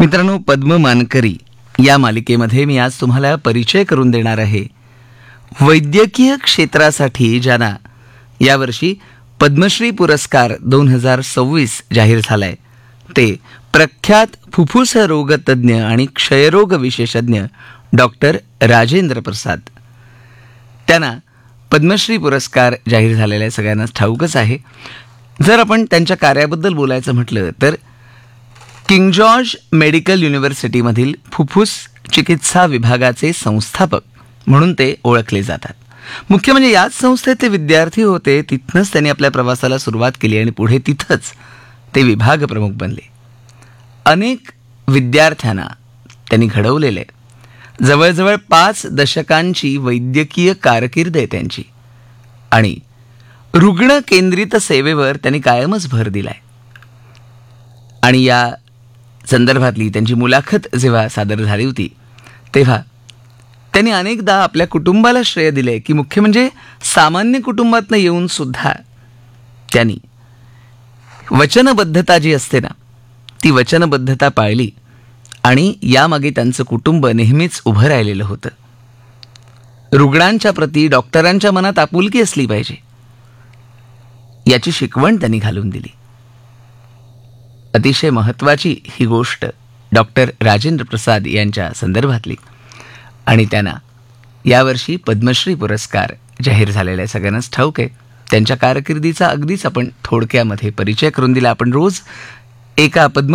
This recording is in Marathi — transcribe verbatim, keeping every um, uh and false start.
मित्रांनो, पद्म मानकरी या मालिकेमध्ये मी आज तुम्हाला परिचय करून देणार आहे वैद्यकीय क्षेत्रासाठी ज्यांना यावर्षी पद्मश्री पुरस्कार दोन हजार सव्वीस जाहीर झालाय ते प्रख्यात फुफ्फुस रोगतज्ञ आणि क्षयरोग विशेषज्ञ डॉक्टर राजेंद्र प्रसाद. त्यांना पद्मश्री पुरस्कार जाहीर झालेला आहे, सगळ्यांनाच ठाऊकच आहे. जर आपण त्यांच्या कार्याबद्दल बोलायचं म्हटलं तर किंग जॉर्ज मेडिकल युनिव्हर्सिटीमधील फुफ्फुस चिकित्सा विभागाचे संस्थापक म्हणून ते ओळखले जातात. मुख्य म्हणजे याच संस्थेत ते विद्यार्थी होते. तिथनंच त्यांनी आपल्या प्रवासाला सुरुवात केली आणि पुढे तिथंच ते विभाग प्रमुख बनले. अनेक विद्यार्थ्यांना त्यांनी घडवलेले. जवळजवळ पाच दशकांची वैद्यकीय कारकीर्द आहे त्यांची आणि रुग्ण केंद्रित सेवेवर त्यांनी कायमच भर दिलाय. आणि या संदर्भातली त्यांची मुलाखत जेव्हा सादर झाली होती तेव्हा त्यांनी अनेकदा आपल्या कुटुंबाला श्रेय दिले की मुख्य म्हणजे सामान्य कुटुंबातनं येऊन सुद्धा त्यांनी वचनबद्धता जी असते ना ती वचनबद्धता पाळली आणि यामागे त्यांचं कुटुंब नेहमीच उभं राहिलेलं होतं. रुग्णांच्या प्रती डॉक्टरांच्या मनात आपुलकी असली पाहिजे याची शिकवण त्यांनी घालून दिली. अतिशय महत्त्वाची ही गोष्ट डॉक्टर राजेंद्र प्रसाद यांच्या संदर्भातली आणि त्यांना यावर्षी पद्मश्री पुरस्कार जाहीर झालेला आहे, सगळ्यांनाच ठाऊक आहे. त्यांच्या कारकिर्दीचा अगदीच आपण थोडक्यामध्ये परिचय करून दिला. आपण रोज एका पद्म